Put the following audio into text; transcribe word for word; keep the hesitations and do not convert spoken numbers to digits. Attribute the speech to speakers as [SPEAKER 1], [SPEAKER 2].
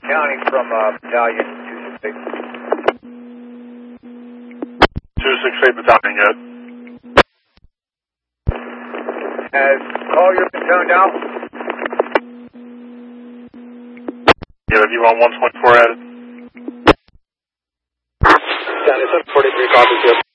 [SPEAKER 1] County from uh, Battalion two six eight.
[SPEAKER 2] two six eight Battalion, good.
[SPEAKER 1] Has Collier been toned out?
[SPEAKER 2] Yeah, have you on one twenty-four added?
[SPEAKER 3] County seven forty-three, copy, good.